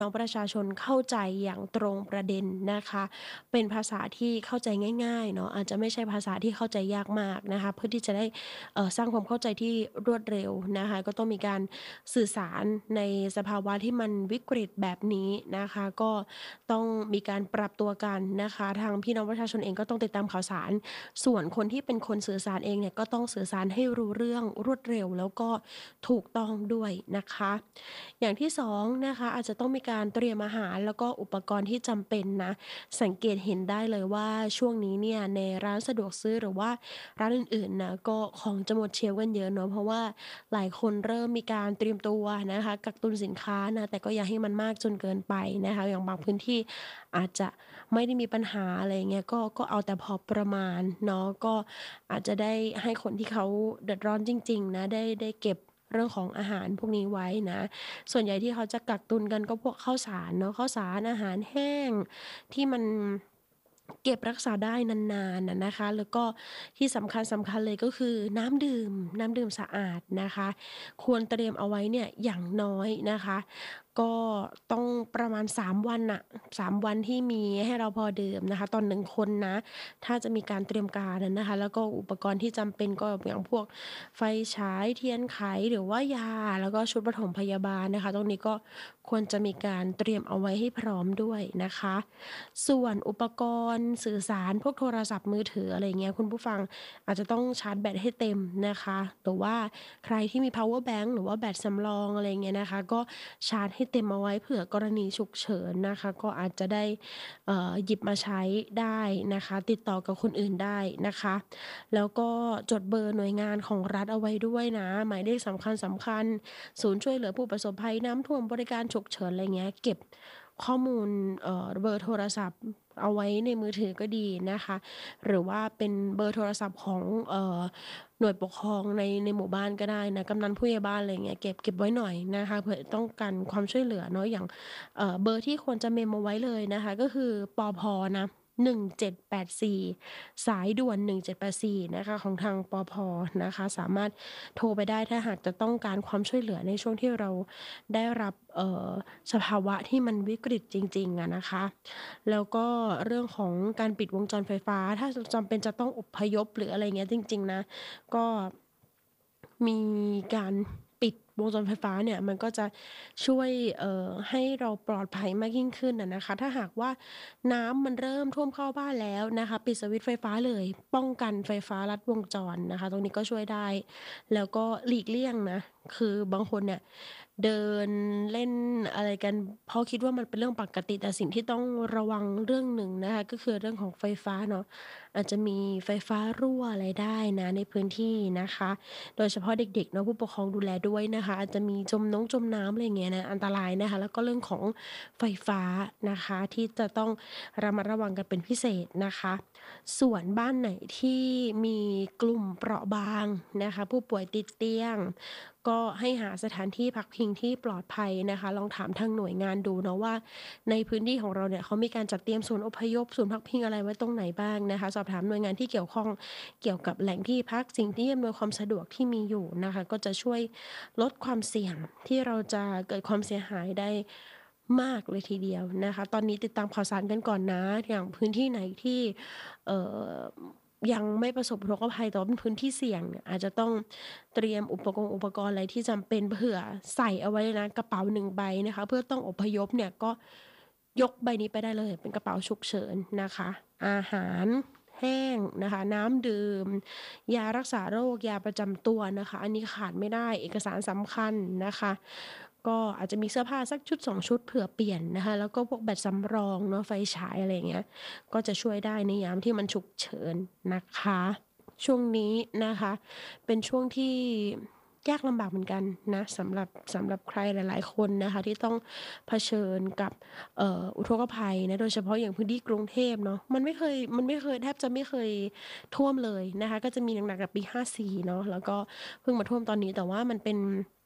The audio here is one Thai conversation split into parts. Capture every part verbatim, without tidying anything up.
น้องประชาชนเข้าใจอย่างตรงประเด็นนะคะเป็นภาษาที่เข้าใจง่ายๆเนาะอาจจะไม่ใช่ภาษาที่เข้าใจยากมากนะคะเพื่อที่จะได้เอ่อสร้างความเข้าใจที่รวดเร็วนะคะก็ต้องมีการสื่อสารในสภาวะที่มันวิกฤตแบบนี้นะคะก็ต้องมีการปรับตัวกันนะคะทางพี่น้องประชาชนเองก็ต้องติดตามข่าวสารส่วนคนที่เป็นคนสื่อสารเองเนี่ยก็ต้องสื่อสารให้รู้เรื่องรวดเร็วแล้วก็ถูกต้องด้วยนะคะ อย่างที่สองนะคะอาจจะต้องมีการเตรียมอาหารแล้วก็อุปกรณ์ที่จำเป็นนะสังเกตเห็นได้เลยว่าช่วงนี้เนี่ยในร้านสะดวกซื้อหรือว่าร้านอื่นๆนะก็ของจะหมดเชลฟ์กันเยอะเนาะเพราะว่าหลายคนเริ่มมีการเตรียมตัวนะคะกักตุนสินค้านะแต่ก็อย่าให้มันมากจนเกินไปนะคะอย่างบางพื้นที่อาจจะไม่ได้มีปัญหาอะไรอย่างเงี้ยก็ก็เอาแต่พอประมาณเนาะก็อาจจะได้ให้คนที่เขาเดือดร้อนจริงๆนะได้ได้เก็บเรื่องของอาหารพวกนี้ไว้นะ ส่วนใหญ่ที่เขาจะกักตุนกันก็พวกข้าวสารเนาะข้าวสารอาหารแห้งที่มันเก็บรักษาได้นานๆน่ะนะคะแล้วก็ที่สำคัญๆเลยก็คือน้ำดื่มน้ำดื่มสะอาดนะคะควรเตรียมเอาไว้เนี่ยอย่างน้อยนะคะก็ต้องประมาณสามวันน่ะสามวันที่มีให้เราพอดื่มนะคะต่อหนึ่งคนนะถ้าจะมีการเตรียมการอะนะคะแล้วก็อุปกรณ์ที่จำเป็นก็อย่างพวก ไฟฉายเทียนไขหรือว่ายาแล้วก็ชุดปฐมพยาบาลนะคะตรงนี้ก็ควรจะมีการเตรียมเอาไว้ให้พร้อมด้วยนะคะส่วนอุปกรณ์สื่อสารพวกโทรศัพท์มือถืออะไรอย่างเงี้ยคุณผู้ฟังอาจจะต้องชาร์จแบตให้เต็มนะคะหรือว่าใครที่มี power bank หรือว่าแบตสำรองอะไรอย่างเงี้ยนะคะก็ชาร์จให้เต็มเอาไว้เผื่อกรณีฉุกเฉินนะคะก็อาจจะได้เอ่อหยิบมาใช้ได้นะคะติดต่อกับคนอื่นได้นะคะ แล้วก็จดเบอร์หน่วยงานของรัฐเอาไว้ด้วยนะหมายเลขสำคัญๆศูนย์ช่วยเหลือผู้ประสบภัยน้ำท่วมบริการฉุกเฉินอะไรเงี้ยเก็บข้อมูลเอ่อเบอร์โทรศัพท์เอาไว้ในมือถือก็ดีนะคะหรือว่าเป็นเบอร์โทรศัพท์ของเอ่อหน่วยปกครองในในหมู่บ้านก็ได้นะกำนันผู้ใหญ่บ้านอะไรเงี้ยเก็บเก็บไว้หน่อยนะคะเผื่อต้องการความช่วยเหลือเนาะอย่างเอ่อเบอร์ที่ควรจะ memo ไว้เลยนะคะก็คือปพนะหนึ่งเจ็ดแปดสี่ สายด่วนหนึ่งเจ็ดแปดสี่นะคะของทางปพนะคะสามารถโทรไปได้ถ้าหากจะต้องการความช่วยเหลือในช่วงที่เราได้รับเอ่อสภาวะที่มันวิกฤตจริงๆอะนะคะแล้วก็เรื่องของการปิดวงจรไฟฟ้าถ้าจจำเป็นจะต้องอพยพหรืออะไรเงี้ยจริงๆนะก็มีการปิดวงจรไฟฟ้าเนี่ยมันก็จะช่วยเอ่อให้เราปลอดภัยมากยิ่งขึ้นอะนะคะถ้าหากว่า น้ำมันเริ่มท่วมเข้าบ้านแล้วนะคะปิดสวิตช์ไฟฟ้าเลยป้องกันไฟฟ้าลัดวงจรนะคะตรงนี้ก็ช่วยได้แล้วก็หลีกเลี่ยงนะคือบางคนเนี่ยเดินเล่นอะไรกันเพราะคิดว่ามันเป็นเรื่องปกติแต่สิ่งที่ต้องระวังเรื่องหนึ่งนะคะก็คือเรื่องของไฟฟ้าเนาะอาจจะมีไฟฟ้ารั่วอะไรได้นะในพื้นที่นะคะโดยเฉพาะเด็กๆเนาะผู้ปกครองดูแลด้วยนะคะอาจจะมีจมน้องจมน้ำอะไรอย่างเงี้ยนะอันตรายนะคะแล้วก็เรื่องของไฟฟ้านะคะที่จะต้อง ระมัดระวังกันเป็นพิเศษนะคะส่วนบ้านไหนที่มีกลุ่มเปราะบางนะคะผู้ป่วยติดเตียงก็ให้หาสถานที่พักพิงที่ปลอดภัยนะคะลองถามทางหน่วยงานดูเนาะว่าในพื้นที่ของเราเนี่ยเขามีการจัดเตรียมศูนย์อพยพศูนย์พักพิงอะไรไว้ตรงไหนบ้างนะคะสอบถามหน่วยงานที่เกี่ยวข้องเกี่ยวกับแหล่งที่พักสิ่งที่อำนวยความสะดวกที่มีอยู่นะคะก็จะช่วยลดความเสี่ยงที่เราจะเกิดความเสียหายได้ มากเลยทีเดียวนะคะตอนนี้ติดตามข่าวสารกันก่อนนะอย่างพื้นที่ไหนที่เอ่อยังไม่ประสบอุทกภัยแต่ว่าเป็นพื้นที่เสี่ยงเนี่ยอาจจะต้องเตรียมอุปกงอุปกรณ์อะไรที่จำเป็นเผื่อใส่เอาไว้เลยนะกระเป๋าหนึ่งใบนะคะเพื่อต้องอพยพเนี่ยก็ยกใบนี้ไปได้เลยเป็นกระเป๋าฉุกเฉินนะคะอาหารแห้งนะคะน้ำดื่มยารักษาโรคยาประจำตัวนะคะอันนี้ขาดไม่ได้เอกสารสำคัญนะคะ ก็อาจจะมีเสื้อผ้าสักชุดสองชุดเผื่อเปลี่ยนนะคะแล้วก็พวกแบตสำรองเนาะไฟฉายอะไรอย่างเงี้ยก็จะช่วยได้ในยามที่มันฉุกเฉินนะคะช่วงนี้นะคะเป็นช่วงที่ยากลำบากเหมือนกันนะสำหรับสำหรับใครหลายๆคนนะคะที่ต้องเผชิญกับเอ่ออุทกภัยนะโดยเฉพาะอย่างพื้นที่กรุงเทพเนาะมันไม่เคยมันไม่เคยแทบจะไม่เคยท่วมเลยนะคะก็จะมีหนักๆแบบปีห้าสี่เนาะแล้วก็เพิ่งมาท่วมตอนนี้แต่ว่ามันเป็น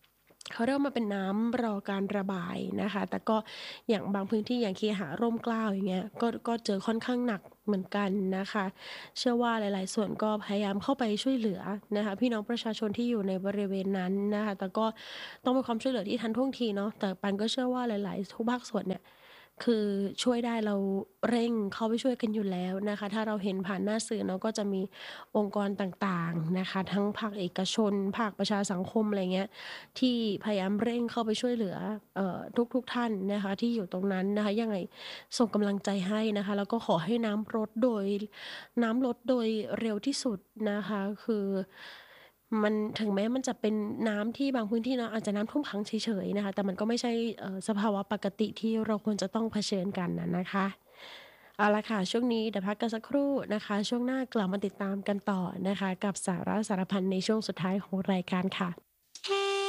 เขาเรียกว่ามันเป็นน้ำรอการระบายนะคะแต่ก็อย่างบางพื้นที่อย่างเคหะร่มเกล้าอย่างเงี้ยก็ก็เจอค่อนข้างหนักเหมือนกันนะคะเชื่อว่าหลายๆส่วนก็พยายามเข้าไปช่วยเหลือนะคะพี่น้องประชาชนที่อยู่ในบริเวณนั้นนะคะแต่ก็ต้องเป็นความช่วยเหลือที่ทันท่วงทีเนาะแต่ปันก็เชื่อว่าหลายๆทุกภาคส่วนเนี่ยคือช่วยได้เราเร่งเข้าไปช่วยกันอยู่แล้วนะคะถ้าเราเห็นผ่านหน้าสื่อเนาะก็จะมีองค์กรต่างๆนะคะทั้งภาคเอกชนภาคประชาสังคมอะไรเงี้ย ที่พยายามเร่งเข้าไปช่วยเหลือเอ่อทุกๆท่านนะคะที่อยู่ตรงนั้นนะคะยังไงส่งกำลังใจให้นะคะแล้วก็ขอให้น้ำลดโดยน้ำลดโดยเร็วที่สุดนะคะคือมันถึงแม้มันจะเป็นน้ำที่บางพื้นที่เนาะอาจจะน้ำท่วมขังเฉยๆนะคะแต่มันก็ไม่ใช่เอ่อสภาวะปกติที่เราควรจะต้องเผชิญกันอะนะคะเอาละค่ะช่วงนี้เดี๋ยวพักกันสักครู่นะคะช่วงหน้ากลับมาติดตามกันต่อนะคะกับสาระสารพันในช่วงสุดท้ายของรายการค่ะ